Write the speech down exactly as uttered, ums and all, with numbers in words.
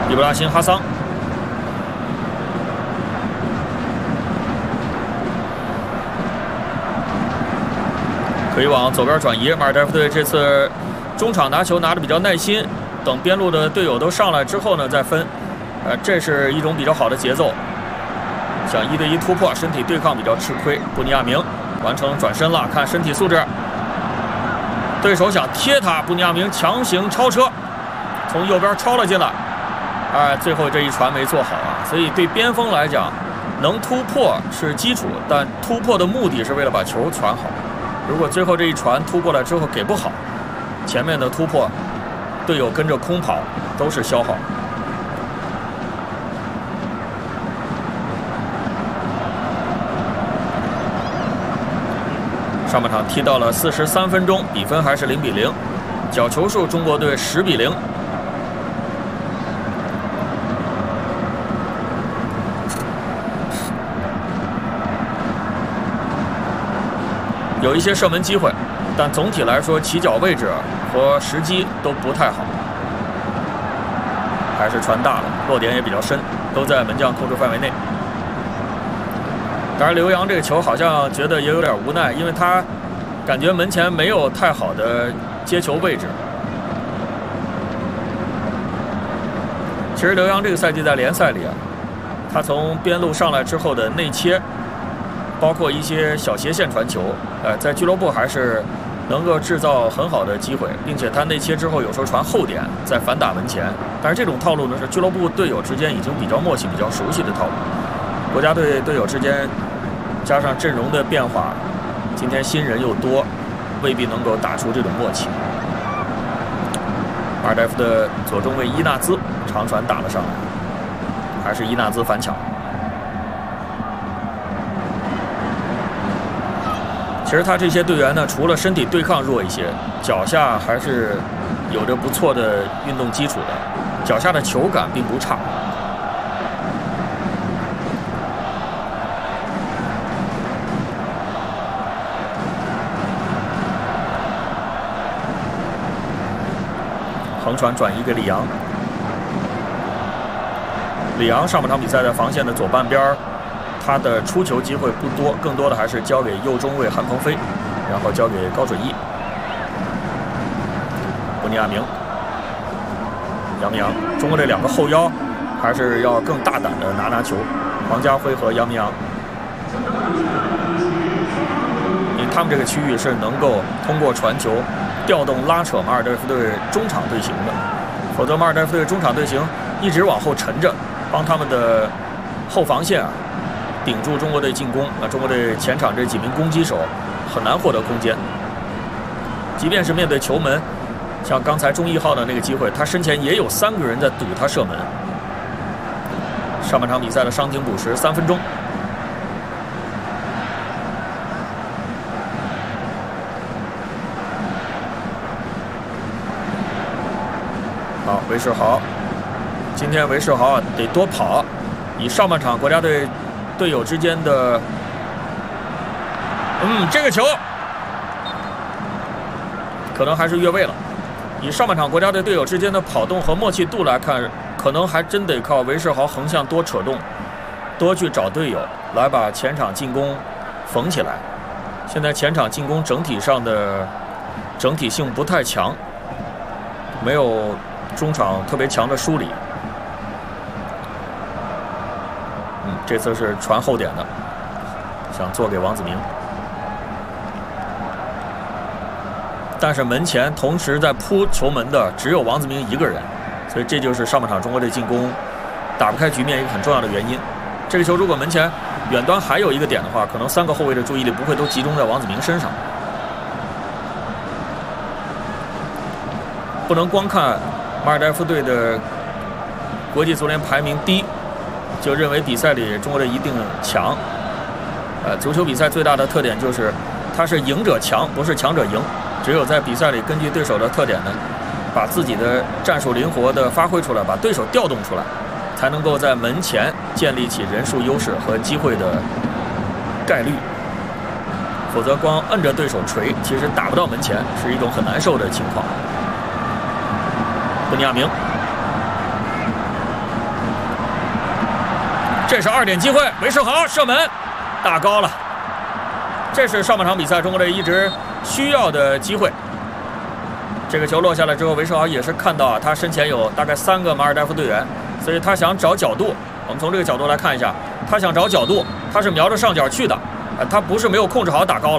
伊布拉辛·哈桑。可以往左边转移。马尔代夫队这次中场拿球拿的比较耐心，等边路的队友都上来之后呢再分。呃，这是一种比较好的节奏。想一对一突破，身体对抗比较吃亏。布尼亚明完成转身了，看身体素质。对手想贴他，布尼亚明强行超车，从右边超了进来。哎，最后这一传没做好啊！所以对边锋来讲，能突破是基础，但突破的目的是为了把球传好。如果最后这一传突过来之后给不好，前面的突破队友跟着空跑都是消耗。上半场踢到了四十三分钟，比分还是零比零，角球数中国队十比零。有一些射门机会，但总体来说起脚位置和时机都不太好，还是传大了，落点也比较深，都在门将控制范围内。当然，刘洋这个球好像觉得也有点无奈，因为他感觉门前没有太好的接球位置。其实刘洋这个赛季在联赛里啊，他从边路上来之后的内切，包括一些小斜线传球，呃，在俱乐部还是能够制造很好的机会，并且他内切之后有时候传后点，再反打门前。但是这种套路呢，是俱乐部队友之间已经比较默契、比较熟悉的套路。国家队队友之间加上阵容的变化，今天新人又多，未必能够打出这种默契。马尔代夫的左中卫伊纳兹长传打了上来，还是伊纳兹反抢。其实他这些队员呢，除了身体对抗弱一些，脚下还是有着不错的运动基础的，脚下的球感并不差。横传转移给李阳，李阳上半场比赛在防线的左半边，他的出球机会不多，更多的还是交给右中卫韩鹏飞，然后交给高准翼。布尼亚明、杨明阳，中国这两个后腰还是要更大胆的拿拿球。黄家辉和杨明阳，因为他们这个区域是能够通过传球调动拉扯马尔代夫队中场队形的，否则马尔代夫队中场队形一直往后沉着，帮他们的后防线啊顶住中国队进攻，那中国队前场这几名攻击手很难获得空间。即便是面对球门，像刚才钟毅浩的那个机会，他身前也有三个人在堵他射门。上半场比赛的伤停补时三分钟。好，韦世豪，今天韦世豪啊得多跑，以上半场国家队队友之间的，嗯，这个球可能还是越位了。以上半场国家队队友之间的跑动和默契度来看，可能还真得靠韦世豪横向多扯动，多去找队友来把前场进攻缝起来。现在前场进攻整体上的整体性不太强，没有中场特别强的梳理。嗯，这次是传后点的，想做给王子明。但是门前同时在扑球门的只有王子明一个人，所以这就是上半场中国队进攻打不开局面一个很重要的原因。这个球如果门前远端还有一个点的话，可能三个后卫的注意力不会都集中在王子明身上。不能光看马尔代夫队的国际足联排名低，就认为比赛里中国队一定强。呃，足球比赛最大的特点就是它是赢者强，不是强者赢。只有在比赛里根据对手的特点呢，把自己的战术灵活的发挥出来，把对手调动出来，才能够在门前建立起人数优势和机会的概率。否则光摁着对手锤，其实打不到门前，是一种很难受的情况。布尼亚明这是二点机会，韦世豪射门，打高了。这是上半场比赛中国队一直需要的机会。这个球落下来之后，韦世豪也是看到啊，他身前有大概三个马尔代夫队员，所以他想找角度。我们从这个角度来看一下，他想找角度，他是瞄着上角去的，呃，他不是没有控制好打高了。